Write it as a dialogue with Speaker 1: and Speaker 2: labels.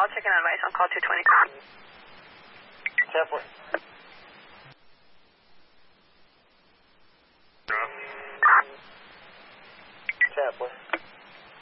Speaker 1: I'll check in on advice on call 220.
Speaker 2: 10-4.